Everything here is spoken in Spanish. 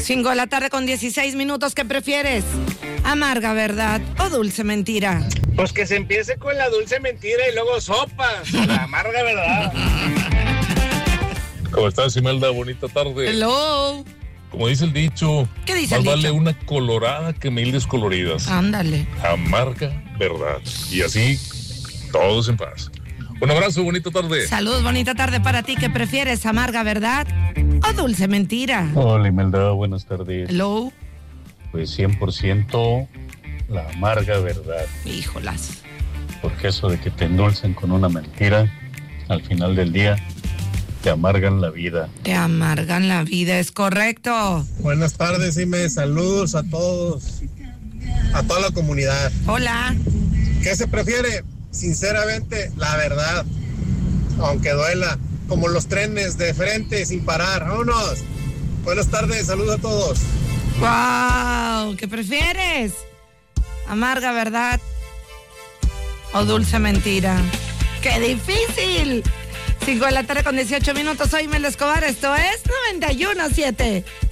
5 de la tarde con 16 minutos. ¿Qué prefieres? ¿Amarga verdad o dulce mentira? Pues que se empiece con la dulce mentira y luego sopas. La amarga verdad. ¿Cómo estás, Imelda? Bonita tarde. Hello. Como dice el dicho, ¿Qué dice el más vale dicho? una colorada que mil descoloridas. Ándale. Amarga verdad. Y así, todos en paz. Un abrazo, bonita tarde. Saludos, bonita tarde para ti. ¿Qué prefieres? ¿Amarga verdad o dulce mentira? Hola, Imelda, buenas tardes. Hello. Pues 100% la amarga verdad, Híjolas. porque eso de que te endulcen con una mentira, al final del día, te amargan la vida. Te amargan la vida, es correcto. Buenas tardes, Ime. Saludos a todos. A toda la comunidad. Hola. ¿Qué se prefiere? Sinceramente, la verdad. Aunque duela. Como los trenes de frente sin parar. ¡Vámonos! Buenas tardes, saludos a todos. ¡Wow! ¿Qué prefieres? ¿Amarga verdad o dulce mentira? ¡Qué difícil! 5 de la tarde con 18 minutos. Soy Imelda Escobar. Esto es 91.7.